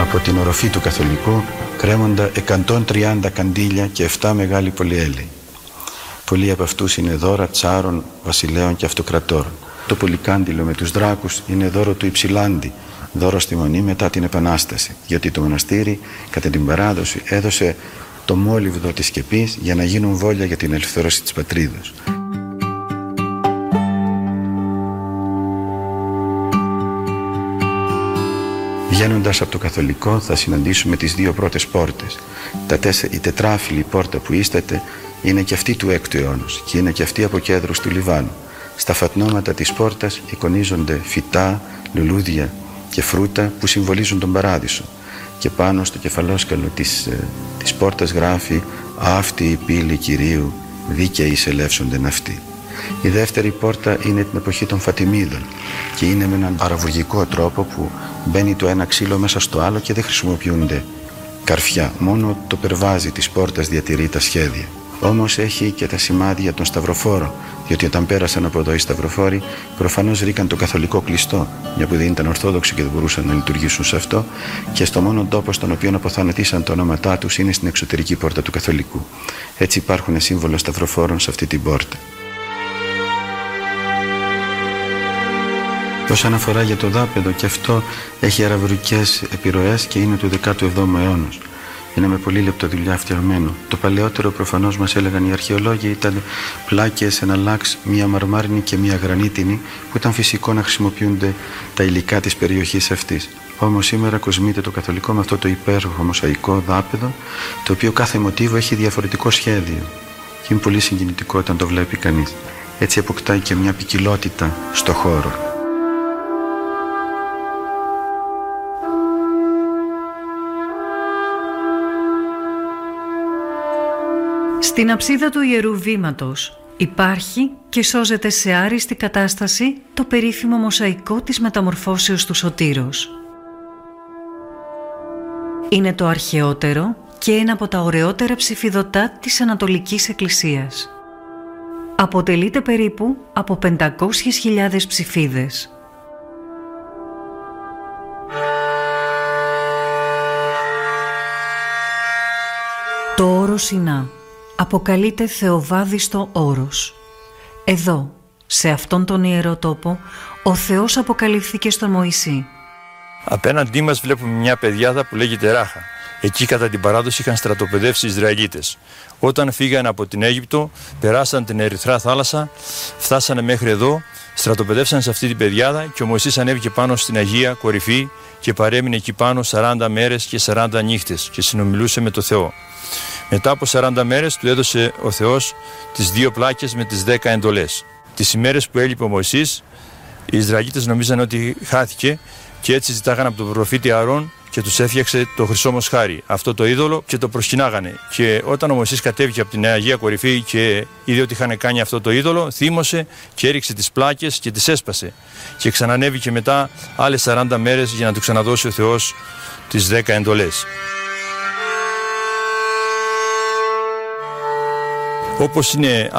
Από την οροφή του Καθολικού κρέμονται 130 καντήλια και 7 μεγάλοι πολυέλαιοι. Πολλοί από αυτούς είναι δώρα τσάρων, βασιλέων και αυτοκρατόρων. Το πολυκάντιλο με τους δράκους είναι δώρο του Υψηλάντη, δώρο στη Μονή μετά την Επανάσταση, γιατί το μοναστήρι κατά την παράδοση έδωσε το μόλιβδο της σκεπής για να γίνουν βόλια για την ελευθέρωση της πατρίδος. Βγαίνοντας από το Καθολικό θα συναντήσουμε τις δύο πρώτες πόρτες. Η τετράφυλλη πόρτα που ίσταται είναι και αυτή του 6ου αιώνα και είναι και αυτή από κέντρους του Λιβάνου. Στα φατνώματα της πόρτας εικονίζονται φυτά, λουλούδια και φρούτα που συμβολίζουν τον παράδεισο. Και πάνω στο κεφαλόσκαλο της πόρτας γράφει «Αυτή η πύλη Κυρίου, δίκαιοι εισελεύσονται ναυτοί». Η δεύτερη πόρτα είναι την εποχή των Φατιμίδων και είναι με έναν παραβουργικό τρόπο που μπαίνει το ένα ξύλο μέσα στο άλλο και δεν χρησιμοποιούνται καρφιά. Μόνο το περβάζι της πόρτας διατηρεί τα σχέδια. Όμως έχει και τα σημάδια των σταυροφόρων, διότι όταν πέρασαν από εδώ οι σταυροφόροι προφανώς ρίκαν το καθολικό κλειστό, μια που δεν ήταν ορθόδοξοι και δεν μπορούσαν να λειτουργήσουν σε αυτό, και στο μόνο τόπο στον οποίο αποθανατήσαν τα ονόματά τους είναι στην εξωτερική πόρτα του Καθολικού. Έτσι υπάρχουν σύμβολα σταυροφόρων σε αυτή την πόρτα. Όσον αφορά για το δάπεδο, και αυτό έχει αραβουρικές επιρροές και είναι του 17ου αιώνα. Είναι με πολύ λεπτοδουλειά φτιαγμένο. Το παλαιότερο, προφανώς μας έλεγαν οι αρχαιολόγοι, ήταν πλάκες, ένα λάξ, μία μαρμάρινη και μία γρανίτινη, που ήταν φυσικό να χρησιμοποιούνται τα υλικά της περιοχής αυτής. Όμως σήμερα κοσμείται το Καθολικό με αυτό το υπέροχο μοσαϊκό δάπεδο, το οποίο κάθε μοτίβο έχει διαφορετικό σχέδιο. Και είναι πολύ συγκινητικό όταν το βλέπει κανείς. Έτσι αποκτάει και μια ποικιλότητα στο χώρο. Στην αψίδα του Ιερού Βήματος υπάρχει και σώζεται σε άριστη κατάσταση το περίφημο μοσαϊκό της μεταμορφώσεως του Σωτήρος. Είναι το αρχαιότερο και ένα από τα ωραιότερα ψηφιδωτά της Ανατολικής Εκκλησίας. Αποτελείται περίπου από 500.000 ψηφίδες. Το όρος Σινά αποκαλείται Θεοβάδιστο όρος. Εδώ, σε αυτόν τον ιερό τόπο, ο Θεός αποκαλύφθηκε στον Μωυσή. Απέναντί μας βλέπουμε μια πεδιάδα που λέγεται Ράχα. Εκεί κατά την παράδοση είχαν στρατοπεδεύσει οι Ισραηλίτες. Όταν φύγανε από την Αίγυπτο, περάσαν την Ερυθρά θάλασσα, φτάσανε μέχρι εδώ, στρατοπεδεύσαν σε αυτή την πεδιάδα και ο Μωυσής ανέβηκε πάνω στην Αγία Κορυφή και παρέμεινε εκεί πάνω 40 μέρες και 40 νύχτες και συνομιλούσε με το Θεό. Μετά από 40 μέρες του έδωσε ο Θεός τις 2 πλάκες με τις 10 εντολές. Τις ημέρες που έλειπε ο Μωυσής, οι Ισραηλίτες νομίζαν ότι χάθηκε και έτσι ζητάγαν από τον προφήτη Ααρών και τους έφτιαξε το χρυσό μοσχάρι, αυτό το είδωλο, και το προσκυνάγανε. Και όταν ο Μωυσής κατέβηκε από την Αγία Κορυφή και είδε ότι είχαν κάνει αυτό το είδωλο, θύμωσε και έριξε τις πλάκες και τις έσπασε. Και ξανανέβηκε μετά άλλες 40 μέρες για να του ξαναδώσει ο Θεός τις 10 εντολές. Όπως είναι